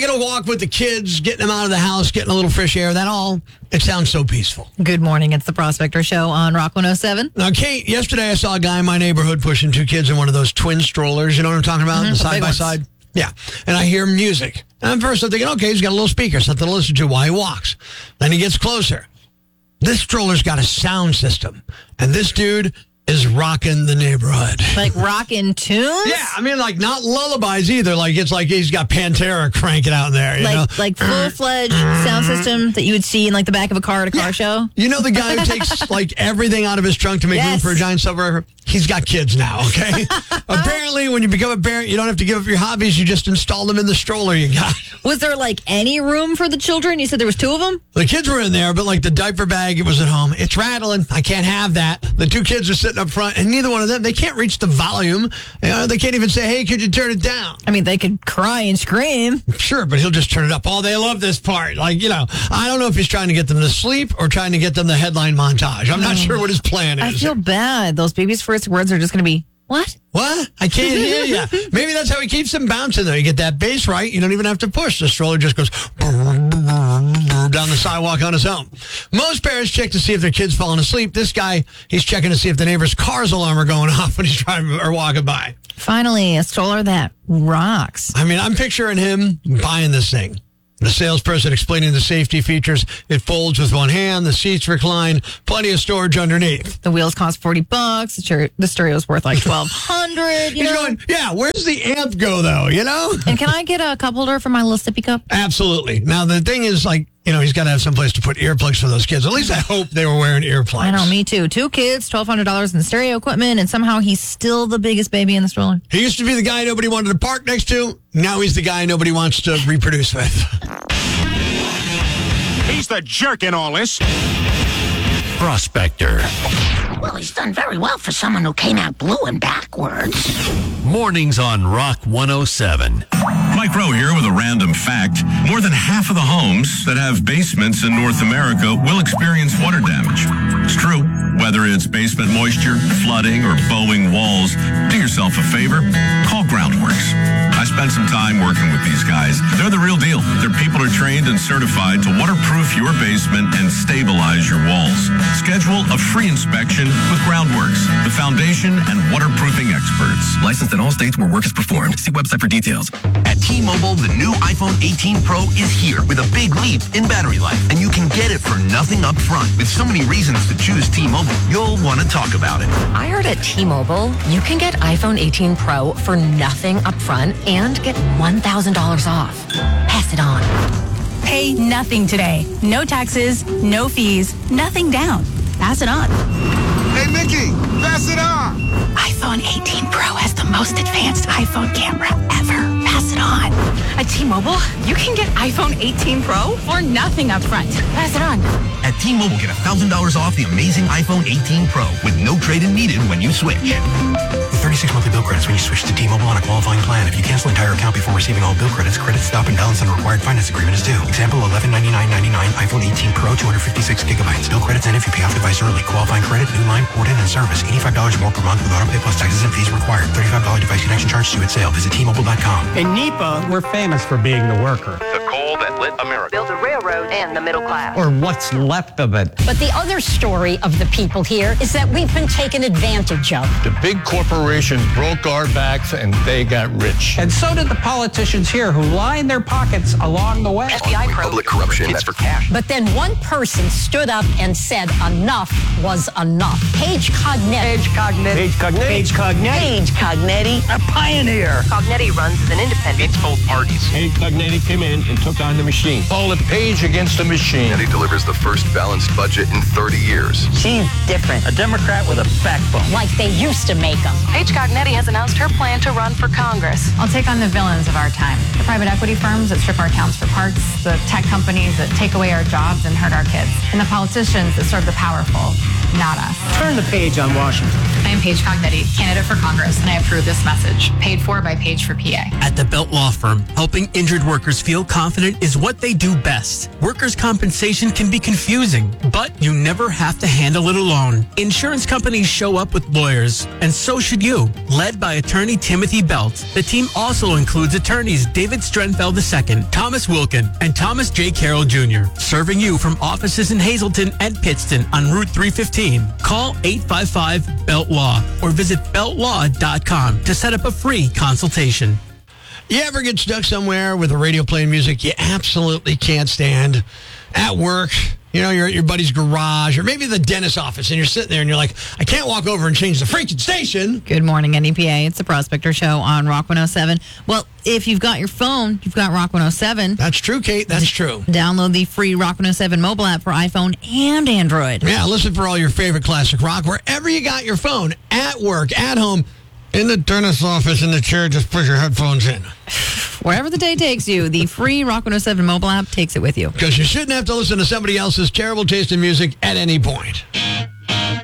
Get a walk with the kids, getting them out of the house, getting a little fresh air. It sounds so peaceful. Good morning. It's the Prospector Show on Rock 107. Now, Kate, yesterday I saw a guy in my neighborhood pushing two kids in one of those twin strollers. You know what I'm talking about? The side by side. Yeah. And I hear music. And at first I'm thinking, okay, he's got a little speaker, something to listen to while he walks. Then he gets closer. This stroller's got a sound system. And this dude is rocking the neighborhood. Like rocking tunes? Yeah, I mean, like not lullabies either. It's like he's got Pantera cranking out there. You know? Like full-fledged sound system that you would see in like the back of a car at a car show? You know the guy who takes like everything out of his trunk to make room for a giant subwoofer? He's got kids now, okay? Apparently, when you become a parent, you don't have to give up your hobbies. You just install them in the stroller you got. Was there like any room for the children? You said there was two of them? The kids were in there, but like the diaper bag, it was at home. It's rattling. I can't have that. The two kids are sitting up front, and neither one of them, they can't reach the volume. They can't even say, hey, could you turn it down? I mean, they could cry and scream. Sure, but he'll just turn it up. Oh, they love this part. I don't know if he's trying to get them to sleep or trying to get them the headline montage. I'm not sure what his plan is. I feel bad. Those babies' first words are just going to be, what? What? I can't hear you. Maybe that's how he keeps them bouncing, though. You get that bass right. You don't even have to push. The stroller just goes down the sidewalk on his own. Most parents check to see if their kid's falling asleep. This guy, he's checking to see if the neighbor's car's alarm are going off when he's driving or walking by. Finally, a stroller that rocks. I mean, I'm picturing him buying this thing. The salesperson explaining the safety features. It folds with one hand. The seats recline. Plenty of storage underneath. The wheels cost $40. The stereo's worth like $1,200. He's going, yeah, where's the amp go, though, you know? And can I get a cup holder for my little sippy cup? Absolutely. Now, the thing is, he's got to have some place to put earplugs for those kids. At least I hope they were wearing earplugs. I know, me too. Two kids, $1,200 in stereo equipment, and somehow he's still the biggest baby in the stroller. He used to be the guy nobody wanted to park next to. Now he's the guy nobody wants to reproduce with. He's the jerk in all this. Prospector. Well, he's done very well for someone who came out blue and backwards. Mornings on Rock 107. Mike Rowe here with a random fact. More than half of the homes that have basements in North America will experience water damage. It's true. Whether it's basement moisture, flooding, or bowing walls, do yourself a favor. Call Groundworks. I spent some time working with these guys. They're the real deal. Their people are trained and certified to waterproof your basement and stabilize your walls. Schedule a free inspection with Groundworks, the foundation and waterproofing experts. Licensed in all states where work is performed. See website for details. At T-Mobile, the new iPhone 18 Pro is here with a big leap in battery life, and you can get it for nothing up front. With so many reasons to choose T-Mobile, you'll want to talk about it. I heard at T-Mobile, you can get iPhone 18 Pro for nothing up front and get $1,000 off. Pass it on. Pay nothing today. No taxes, no fees, nothing down. Pass it on. Hey, Mickey, pass it on. iPhone 18 Pro has the most advanced iPhone camera ever. Pass it on. At T-Mobile, you can get iPhone 18 Pro for nothing up front. Pass it on. At T-Mobile, get $1,000 off the amazing iPhone 18 Pro with no trade-in needed when you switch. 36 monthly bill credits when you switch to T-Mobile on a qualifying plan. If you cancel an entire account before receiving all bill credits, credits stop and balance on a required finance agreement is due. Example, $1199.99 iPhone 18 Pro, 256 gigabytes. Bill credits end if you pay off device early. Qualifying credit, new line, port in, and service. $85 more per month with autopay plus taxes and fees required. $35 device connection charge due at sale. Visit T-Mobile.com. In NEPA, we're famous for being the worker. The coal that lit America. Built a railroad and the middle class. Or what's left of it. But the other story of the people here is that we've been taken advantage of. The big corporations broke our backs and they got rich. And so did the politicians here who lined their pockets along the way. FBI public corruption, that's for cash. But then one person stood up and said enough was enough. Paige Cognetti. Paige Cognetti. A pioneer. Cognetti runs as an independent. It's both parties. Paige Cognetti came in and took on the machine. Call it Paige against the machine. Cognetti delivers the first balanced budget in 30 years. She's different. A Democrat with a backbone. Like they used to make them. Paige Cognetti has announced her plan to run for Congress. I'll take on the villains of our time. The private equity firms that strip our towns for parts, the tech companies that take away our jobs and hurt our kids, and the politicians that serve the powerful, not us. Turn the page on Washington. I am Paige Cognetti, candidate for Congress, and I approve this message. Paid for by Paige for PA. At the Belt Law Firm, helping injured workers feel confident is what they do best. Workers' compensation can be confusing, but you never have to handle it alone. Insurance companies show up with lawyers, and so should you. Led by attorney Timothy Belt, the team also includes attorneys David Strenfeld II, Thomas Wilkin, and Thomas J. Carroll Jr., serving you from offices in Hazleton and Pittston on Route 315. Call 855-BELT-LAW or visit beltlaw.com to set up a free consultation. You ever get stuck somewhere with a radio playing music you absolutely can't stand? At work, you know, you're at your buddy's garage, or maybe the dentist's office, and you're sitting there and you're like, I can't walk over and change the freaking station. Good morning, NEPA. It's the Prospector Show on Rock 107. Well, if you've got your phone, you've got Rock 107. That's true, Kate. That's true. Download the free Rock 107 mobile app for iPhone and Android. Yeah, listen for all your favorite classic rock wherever you got your phone, at work, at home, in the dentist's office, in the chair. Just put your headphones in. Wherever the day takes you, the free Rock 107 mobile app takes it with you. Because you shouldn't have to listen to somebody else's terrible taste in music at any point.